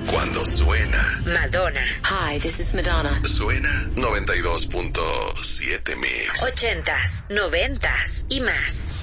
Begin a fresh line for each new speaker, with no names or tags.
Cuando suena
Madonna.
Hi, this is Madonna.
Suena 92.7 Mix.
80s, 90s y más.